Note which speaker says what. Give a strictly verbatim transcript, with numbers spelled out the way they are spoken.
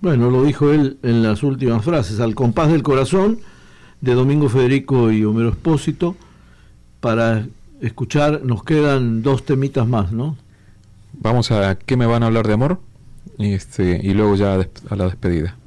Speaker 1: Bueno, lo dijo él en las últimas frases, Al compás del corazón, de Domingo Federico y Homero Expósito. Para escuchar nos quedan dos temitas más, ¿no?
Speaker 2: Vamos a ¿Qué me van a hablar de amor? Y, este, y luego ya a la despedida.